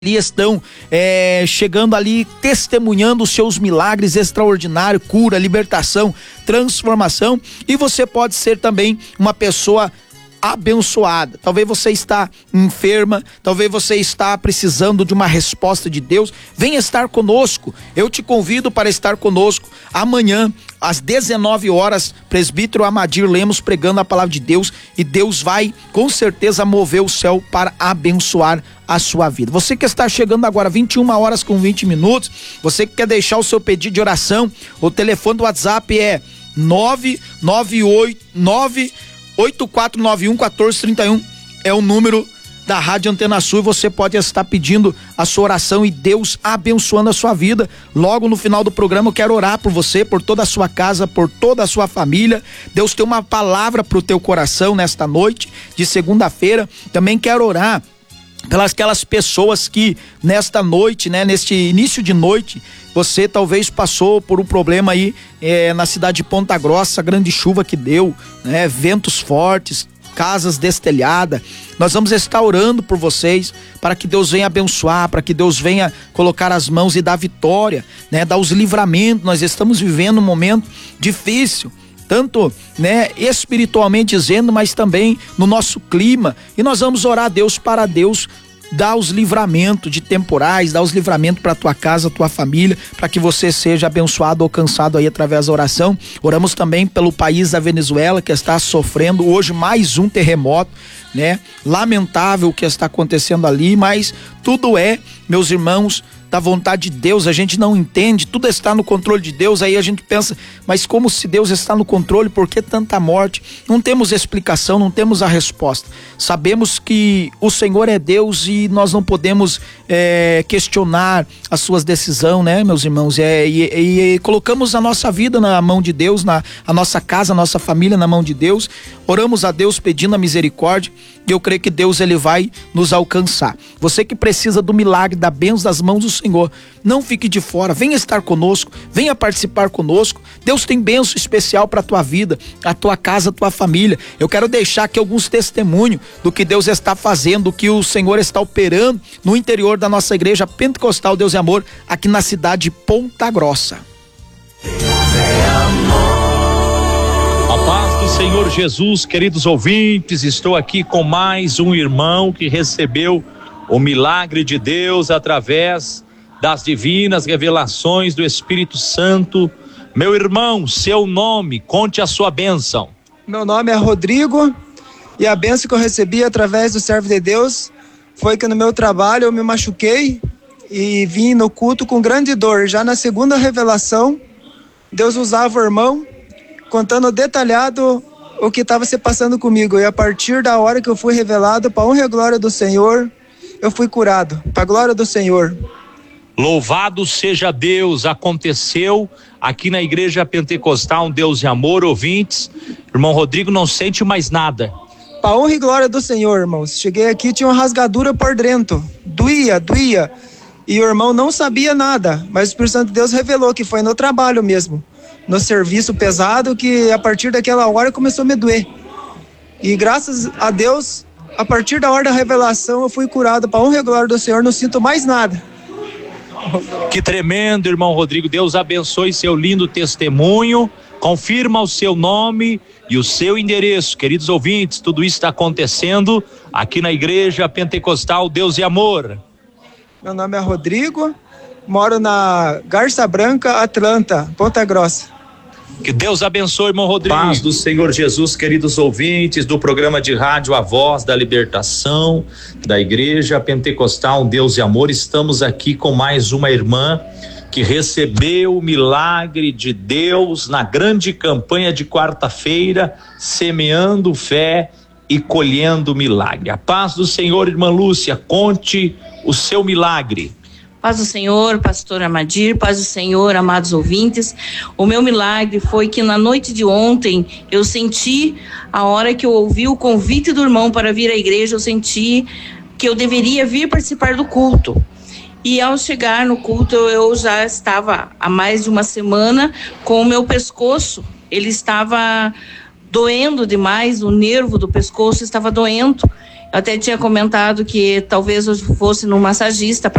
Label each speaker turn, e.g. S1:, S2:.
S1: ali estão chegando ali, testemunhando os seus milagres extraordinários, cura, libertação, transformação, e você pode ser também uma pessoa abençoada. Talvez você está enferma, talvez você está precisando de uma resposta de Deus. Venha estar conosco. Eu te convido para estar conosco amanhã às 19 horas, presbítero Amadir Lemos pregando a palavra de Deus, e Deus vai com certeza mover o céu para abençoar a sua vida. Você que está chegando agora 21 horas com 20 minutos, você que quer deixar o seu pedido de oração, o telefone do WhatsApp é 984911431, é o número da Rádio Antena Sul, e você pode estar pedindo a sua oração e Deus abençoando a sua vida. Logo no final do programa eu quero orar por você, por toda a sua casa, por toda a sua família. Deus tem uma palavra para o teu coração nesta noite de segunda-feira. Também quero orar pelas aquelas pessoas que nesta noite, neste início de noite, você talvez passou por um problema aí na cidade de Ponta Grossa, grande chuva que deu, ventos fortes, casas destelhadas. Nós vamos estar orando por vocês, para que Deus venha abençoar, para que Deus venha colocar as mãos e dar vitória, dar os livramentos. Nós estamos vivendo um momento difícil, tanto, espiritualmente dizendo, mas também no nosso clima, e nós vamos orar a Deus para Deus dar os livramentos de temporais, dar os livramentos para tua casa, tua família, para que você seja abençoado, alcançado aí através da oração. Oramos também pelo país da Venezuela, que está sofrendo hoje mais um terremoto, lamentável o que está acontecendo ali, mas tudo meus irmãos, da vontade de Deus. A gente não entende, tudo está no controle de Deus. Aí a gente pensa, mas como se Deus está no controle, por que tanta morte? Não temos explicação, não temos a resposta. Sabemos que o Senhor é Deus e nós não podemos questionar as suas decisões, meus irmãos, e colocamos a nossa vida na mão de Deus, a nossa casa, a nossa família na mão de Deus. Oramos a Deus pedindo a misericórdia, e eu creio que Deus ele vai nos alcançar. Você que precisa do milagre, da bênção das mãos do Senhor, não fique de fora, venha estar conosco, venha participar conosco. Deus tem bênção especial para a tua vida, a tua casa, a tua família. Eu quero deixar aqui alguns testemunhos do que Deus está fazendo, do que o Senhor está operando no interior da nossa igreja Pentecostal Deus e Amor, aqui na cidade de Ponta Grossa.
S2: A paz do Senhor Jesus, queridos ouvintes, estou aqui com mais um irmão que recebeu o milagre de Deus através das divinas revelações do Espírito Santo. Meu irmão, seu nome, conte a sua bênção.
S3: Meu nome é Rodrigo, e a bênção que eu recebi através do servo de Deus foi que no meu trabalho eu me machuquei e vim no culto com grande dor. Já na segunda revelação, Deus usava o irmão contando detalhado o que estava se passando comigo, e a partir da hora que eu fui revelado, para a honra e glória do Senhor, eu fui curado, para a glória do Senhor.
S2: Louvado seja Deus. Aconteceu aqui na igreja Pentecostal Deus e Amor, ouvintes. Irmão Rodrigo não sente mais nada.
S3: Para a honra e glória do Senhor, irmãos. Cheguei aqui, tinha uma rasgadura por dentro, doía, e o irmão não sabia nada, mas o Espírito Santo de Deus revelou que foi no trabalho mesmo, no serviço pesado, que a partir daquela hora começou a me doer. E graças a Deus, a partir da hora da revelação, eu fui curado. Para a honra e glória do Senhor, não sinto mais nada.
S2: Que tremendo, irmão Rodrigo. Deus abençoe seu lindo testemunho. Confirma o seu nome e o seu endereço. Queridos ouvintes, tudo isso está acontecendo aqui na igreja Pentecostal Deus e Amor.
S3: Meu nome é Rodrigo, moro na Garça Branca, Atlanta, Ponta Grossa.
S2: Que Deus abençoe, irmão Rodrigo. Paz do Senhor Jesus, queridos ouvintes do programa de rádio A Voz da Libertação, da Igreja Pentecostal Deus e Amor. Estamos aqui com mais uma irmã que recebeu o milagre de Deus na grande campanha de quarta-feira, semeando fé e colhendo milagre. A paz do Senhor, irmã Lúcia, conte o seu milagre.
S4: Paz do Senhor, pastor Amadir, paz do Senhor, amados ouvintes. O meu milagre foi que na noite de ontem eu senti, a hora que eu ouvi o convite do irmão para vir à igreja, eu senti que eu deveria vir participar do culto. E ao chegar no culto, eu já estava há mais de uma semana com o meu pescoço. Ele estava doendo demais, o nervo do pescoço estava doendo. Eu até tinha comentado que talvez eu fosse no massagista